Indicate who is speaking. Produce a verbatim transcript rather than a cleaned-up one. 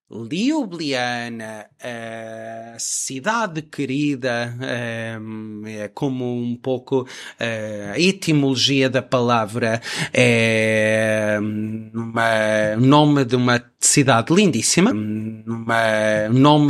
Speaker 1: Ljubljana, a cidade querida, é como um pouco a etimologia da palavra, é uma, nome de uma cidade lindíssima, uma, nome